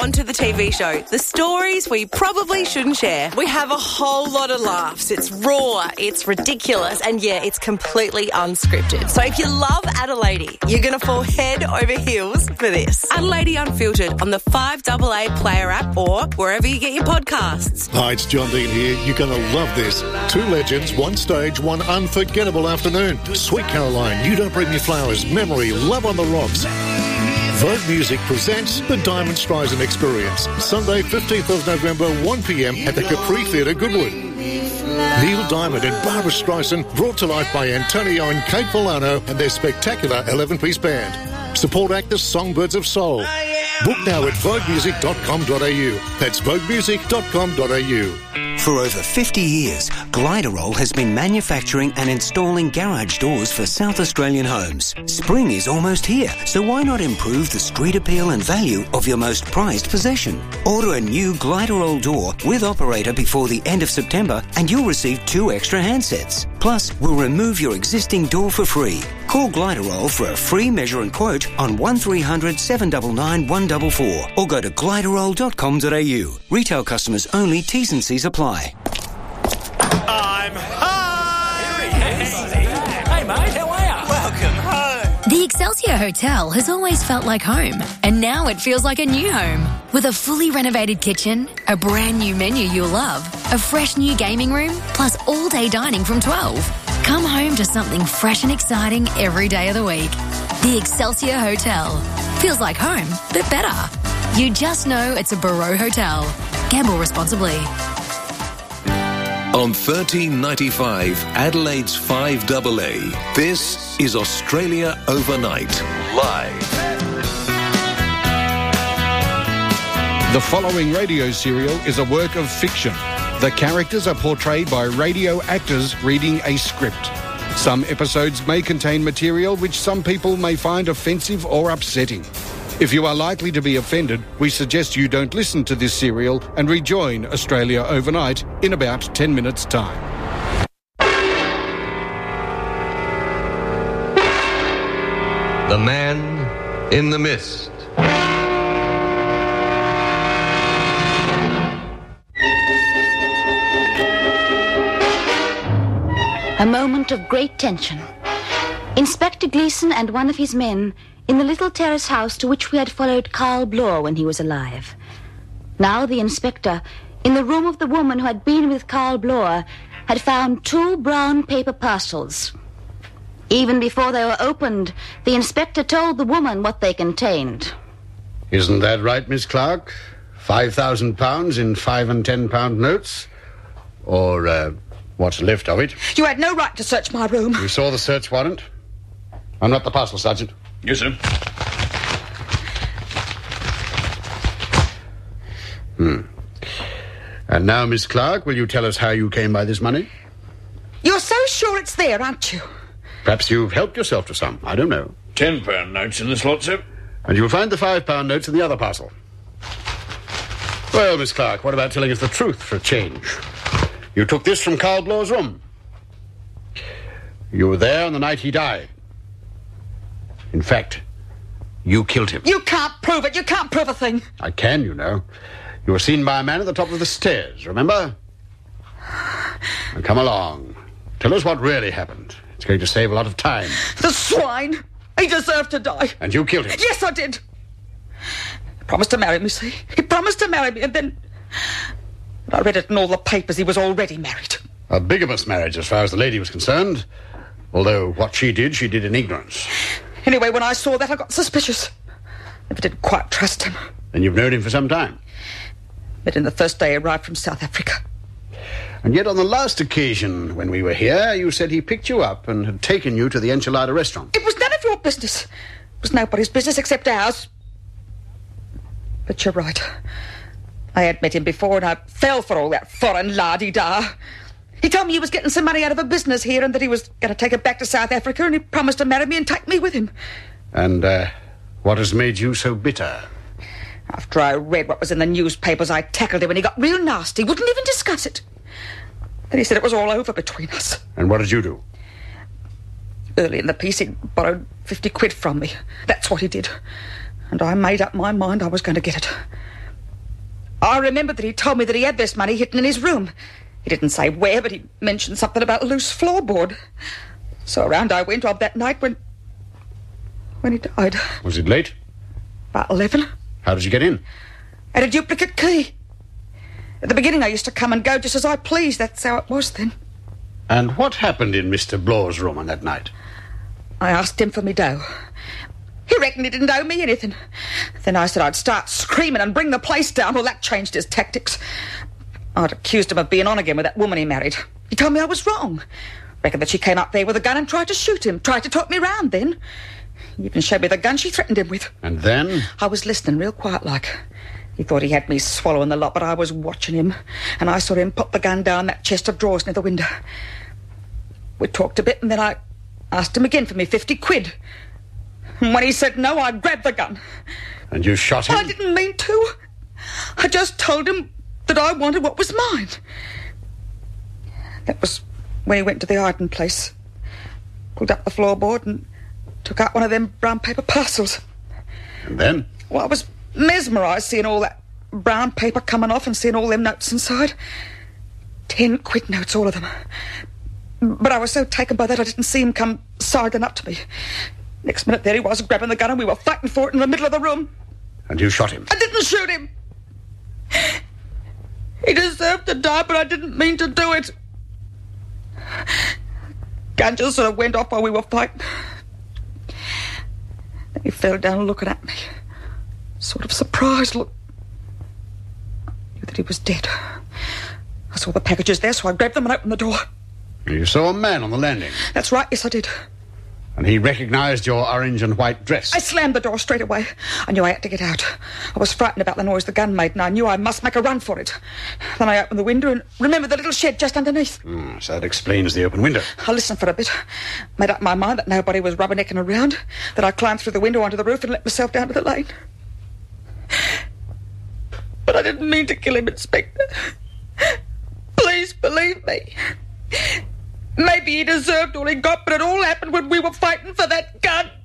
onto the TV show. The stories we probably shouldn't share. We have a whole lot of laughs. It's raw, it's ridiculous, and yeah, it's completely unscripted. So if you love Adelaide, you're going to fall head over heels for this. Adelaide Unfiltered on the 5AA Player app or wherever you get your podcasts. Hi, it's John Dean here. You're going to love this. Two legends, one stage, one unforgettable afternoon. Sweet Caroline, You Don't Bring Me Flowers, Memory, Love on the Rocks. Vogue Music presents the Diamond Streisand Experience. Sunday, 15th of November, 1pm at the Capri Theatre, Goodwood. Neil Diamond and Barbra Streisand brought to life by Antonio and Kate Villano and their spectacular 11-piece band. Support actors Songbirds of Soul. Book now at voguemusic.com.au. That's voguemusic.com.au. For over 50 years, Gliderol has been manufacturing and installing garage doors for South Australian homes. Spring is almost here, so why not improve the street appeal and value of your most prized possession? Order a new Gliderol door with operator before the end of September and you'll receive 2 extra handsets. Plus, we'll remove your existing door for free. Call Gliderol for a free measure and quote on 1300 799 144 or go to gliderol.com.au. Retail customers only, T's and C's apply. I'm home! Hey mate, how are you? Welcome home! The Excelsior Hotel has always felt like home, and now it feels like a new home. With a fully renovated kitchen, a brand new menu you'll love, a fresh new gaming room, plus all-day dining from 12. Come home to something fresh and exciting every day of the week. The Excelsior Hotel. Feels like home, but better. You just know it's a Barreau Hotel. Gamble responsibly. On 1395, Adelaide's 5AA, this is Australia Overnight, live. The following radio serial is a work of fiction. The characters are portrayed by radio actors reading a script. Some episodes may contain material which some people may find offensive or upsetting. If you are likely to be offended, we suggest you don't listen to this serial and rejoin Australia Overnight in about 10 minutes' time. The Man in the Mist. A moment of great tension. Inspector Gleeson and one of his men in the little terrace house to which we had followed Carl Bloor when he was alive. Now the inspector, in the room of the woman who had been with Carl Bloor, had found 2 brown paper parcels. Even before they were opened, the inspector told the woman what they contained. Isn't that right, Miss Clark? £5,000 in £5 and £10 notes? Or, what's left of it? You had no right to search my room. You saw the search warrant? I'm not the parcel sergeant. Yes, sir. And now, Miss Clark, will you tell us how you came by this money? You're so sure it's there, aren't you? Perhaps you've helped yourself to some. I don't know. £10 notes in this lot, sir. And you'll find the £5 notes in the other parcel. Well, Miss Clark, what about telling us the truth for a change? You took this from Carl Bloor's room. You were there on the night he died. In fact, you killed him. You can't prove it. You can't prove a thing. I can, you know. You were seen by a man at the top of the stairs, remember? Now, come along. Tell us what really happened. It's going to save a lot of time. The swine. He deserved to die. And you killed him? Yes, I did. He promised to marry me, see? He promised to marry me, and then... I read it in all the papers. He was already married. A bigamous marriage, as far as the lady was concerned. Although what she did in ignorance. Anyway, when I saw that, I got suspicious. Never did quite trust him. And you've known him for some time? Met him the first day he arrived from South Africa. And yet on the last occasion when we were here, you said he picked you up and had taken you to the Enchilada restaurant. It was none of your business. It was nobody's business except ours. But you're right. I had met him before and I fell for all that foreign la-di-da. He told me he was getting some money out of a business here and that he was going to take it back to South Africa, and he promised to marry me and take me with him. And, what has made you so bitter? After I read what was in the newspapers, I tackled him and he got real nasty. Wouldn't even discuss it. Then he said it was all over between us. And what did you do? Early in the piece, he borrowed 50 quid from me. That's what he did. And I made up my mind I was going to get it. I remembered that he told me that he had this money hidden in his room. He didn't say where, but he mentioned something about loose floorboard. So around I went of that night when he died. Was it late? About 11. How did you get in? Had a duplicate key. At the beginning I used to come and go just as I pleased. That's how it was then. And what happened in Mr. Blaw's room on that night? I asked him for me dough. He reckoned he didn't owe me anything. Then I said I'd start screaming and bring the place down. Well, that changed his tactics. I'd accused him of being on again with that woman he married. He told me I was wrong. Reckoned that she came up there with a gun and tried to shoot him. Tried to talk me round then. He even showed me the gun she threatened him with. And then? I was listening real quiet-like. He thought he had me swallowing the lot, but I was watching him. And I saw him put the gun down that chest of drawers near the window. We talked a bit, and then I asked him again for me 50 quid. And when he said no, I grabbed the gun. And you shot him? I didn't mean to. I just told him that I wanted what was mine. That was when he went to the Arden place. Pulled up the floorboard and took out one of them brown paper parcels. And then? Well, I was mesmerised seeing all that brown paper coming off and seeing all them notes inside. 10 quid notes, all of them. But I was so taken by that I didn't see him come sidling up to me. Next minute there he was, grabbing the gun, and we were fighting for it in the middle of the room. And you shot him? I didn't shoot him. He deserved to die, but I didn't mean to do it. Gun just sort of went off while we were fighting. Then he fell down looking at me. Sort of surprised look. I knew that he was dead. I saw the packages there, so I grabbed them and opened the door. You saw a man on the landing? That's right, yes I did. And he recognised your orange and white dress? I slammed the door straight away. I knew I had to get out. I was frightened about the noise the gun made, and I knew I must make a run for it. Then I opened the window and remembered the little shed just underneath. So that explains the open window. I listened for a bit, made up my mind that nobody was rubbernecking around, that I climbed through the window onto the roof and let myself down to the lane. But I didn't mean to kill him, Inspector. Please believe me. Maybe he deserved all he got, but it all happened when we were fighting for that gun.